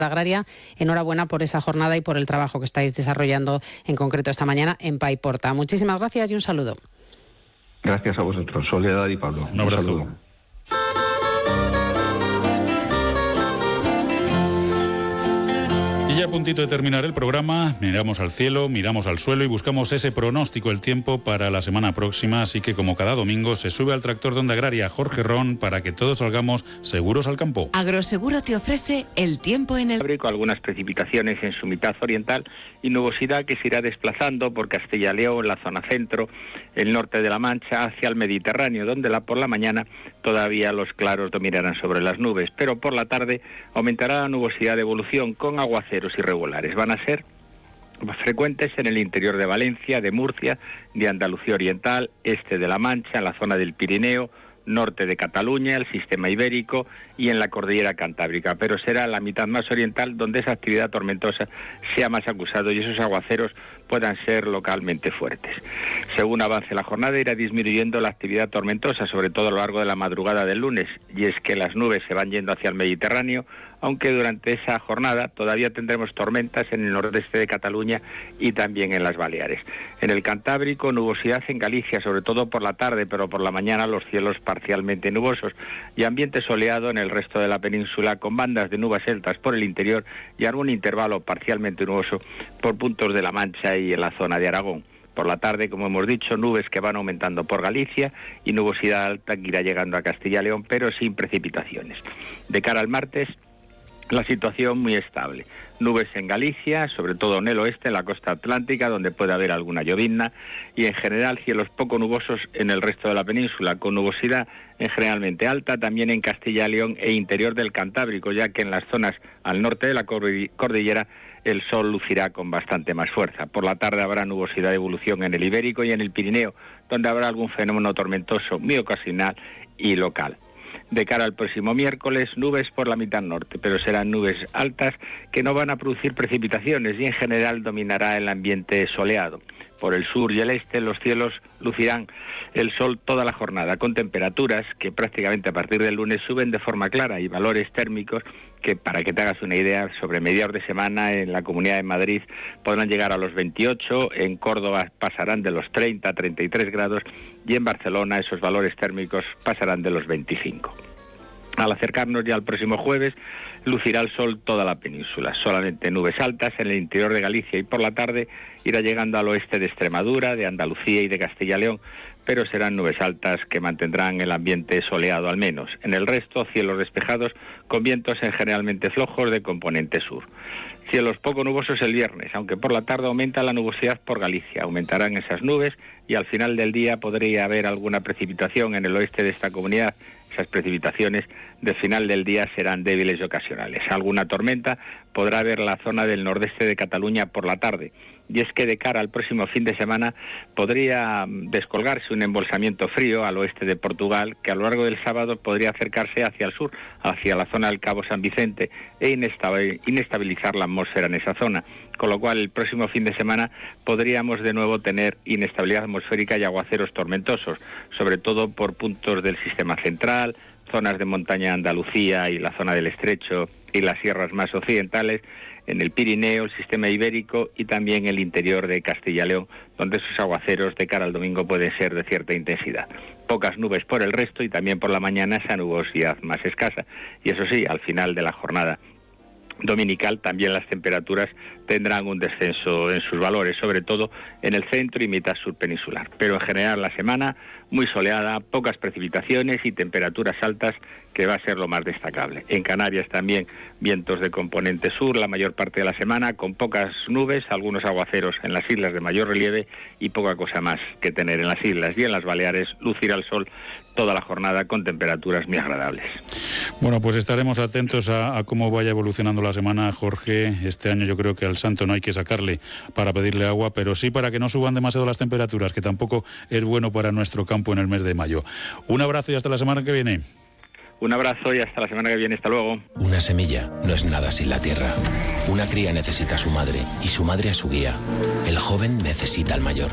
Agraria, enhorabuena por esa jornada y por el trabajo que estáis desarrollando en concreto esta mañana en Paiporta. Muchísimas gracias y un saludo. Gracias a vosotros, Soledad y Pablo. Un abrazo. Saludo. Y ya a puntito de terminar el programa, miramos al cielo, miramos al suelo y buscamos ese pronóstico del tiempo para la semana próxima. Así que, como cada domingo, se sube al tractor de Onda Agraria Jorge Ron para que todos salgamos seguros al campo. Agroseguro te ofrece el tiempo en el... Con algunas precipitaciones en su mitad oriental y nubosidad que se irá desplazando por Castilla y León, la zona centro, el norte de la Mancha, hacia el Mediterráneo, donde por la mañana todavía los claros dominarán sobre las nubes, pero por la tarde aumentará la nubosidad de evolución con aguaceros irregulares. Van a ser más frecuentes en el interior de Valencia, de Murcia, de Andalucía Oriental, este de la Mancha, en la zona del Pirineo, norte de Cataluña, el sistema ibérico y en la cordillera cantábrica, pero será la mitad más oriental donde esa actividad tormentosa sea más acusado y esos aguaceros puedan ser localmente fuertes. Según avance la jornada irá disminuyendo la actividad tormentosa, sobre todo a lo largo de la madrugada del lunes, y es que las nubes se van yendo hacia el Mediterráneo, aunque durante esa jornada todavía tendremos tormentas en el nordeste de Cataluña y también en las Baleares. En el Cantábrico, nubosidad en Galicia, sobre todo por la tarde, pero por la mañana los cielos parcialmente nubosos y ambiente soleado en el resto de la península con bandas de nubes altas por el interior y algún intervalo parcialmente nuboso por puntos de la Mancha y en la zona de Aragón. Por la tarde, como hemos dicho, nubes que van aumentando por Galicia y nubosidad alta que irá llegando a Castilla y León, pero sin precipitaciones. De cara al martes, la situación muy estable. Nubes en Galicia, sobre todo en el oeste, en la costa atlántica, donde puede haber alguna llovizna, y en general cielos poco nubosos en el resto de la península, con nubosidad generalmente alta, también en Castilla y León e interior del Cantábrico, ya que en las zonas al norte de la cordillera el sol lucirá con bastante más fuerza. Por la tarde habrá nubosidad de evolución en el Ibérico y en el Pirineo, donde habrá algún fenómeno tormentoso muy ocasional y local. De cara al próximo miércoles, nubes por la mitad norte, pero serán nubes altas que no van a producir precipitaciones y en general dominará el ambiente soleado. Por el sur y el este los cielos lucirán el sol toda la jornada, con temperaturas que prácticamente a partir del lunes suben de forma clara y valores térmicos que, para que te hagas una idea, sobre mediados de semana en la Comunidad de Madrid podrán llegar a los 28, en Córdoba pasarán de los 30 a 33 grados y en Barcelona esos valores térmicos pasarán de los 25. Al acercarnos ya al próximo jueves, lucirá el sol toda la península, solamente nubes altas en el interior de Galicia y por la tarde irá llegando al oeste de Extremadura, de Andalucía y de Castilla y León, pero serán nubes altas que mantendrán el ambiente soleado al menos. En el resto, cielos despejados con vientos generalmente flojos de componente sur. Cielos poco nubosos el viernes, aunque por la tarde aumenta la nubosidad por Galicia. Aumentarán esas nubes y al final del día podría haber alguna precipitación en el oeste de esta comunidad. Esas precipitaciones de final del día serán débiles y ocasionales. Alguna tormenta podrá haber en la zona del nordeste de Cataluña por la tarde. Y es que de cara al próximo fin de semana podría descolgarse un embolsamiento frío al oeste de Portugal que a lo largo del sábado podría acercarse hacia el sur, hacia la zona del Cabo San Vicente e inestabilizar la atmósfera en esa zona. Con lo cual el próximo fin de semana podríamos de nuevo tener inestabilidad atmosférica y aguaceros tormentosos, sobre todo por puntos del sistema central, zonas de montaña de Andalucía y la zona del Estrecho y las sierras más occidentales, en el Pirineo, el sistema ibérico y también el interior de Castilla y León, donde esos aguaceros de cara al domingo pueden ser de cierta intensidad. Pocas nubes por el resto y también por la mañana esa nubosidad más escasa. Y eso sí, al final de la jornada dominical también las temperaturas tendrán un descenso en sus valores, sobre todo en el centro y mitad sur peninsular. Pero en general la semana muy soleada, pocas precipitaciones y temperaturas altas, que va a ser lo más destacable. En Canarias también vientos de componente sur la mayor parte de la semana, con pocas nubes, algunos aguaceros en las islas de mayor relieve y poca cosa más que tener en las islas. Y en las Baleares lucirá el sol toda la jornada con temperaturas muy agradables. Bueno, pues estaremos atentos a cómo vaya evolucionando la semana, Jorge. Este año yo creo que al santo no hay que sacarle para pedirle agua, pero sí para que no suban demasiado las temperaturas, que tampoco es bueno para nuestro campo en el mes de mayo. Un abrazo y hasta la semana que viene. Un abrazo y hasta la semana que viene. Hasta luego. Una semilla no es nada sin la tierra. Una cría necesita a su madre y su madre a su guía. El joven necesita al mayor.